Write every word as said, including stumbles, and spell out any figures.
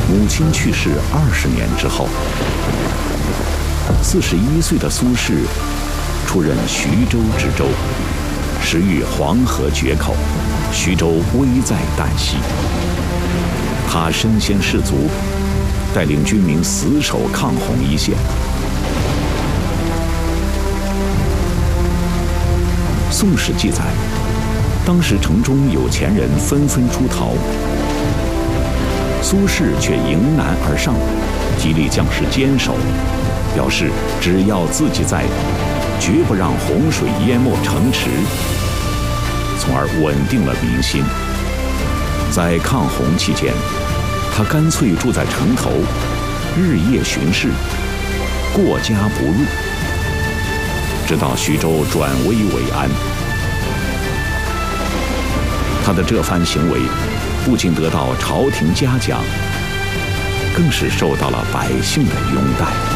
母亲去世二十年之后，四十一岁的苏轼出任徐州知州。时遇黄河决口，徐州危在旦夕。他身先士卒，带领军民死守抗洪一线。《宋史》记载，当时城中有钱人纷纷出逃，苏轼却迎难而上，激励将士坚守，表示只要自己在，绝不让洪水淹没城池，从而稳定了民心。在抗洪期间，他干脆住在城头，日夜巡视，过家不入，直到徐州转危为安。他的这番行为不仅得到朝廷嘉奖，更是受到了百姓的拥戴。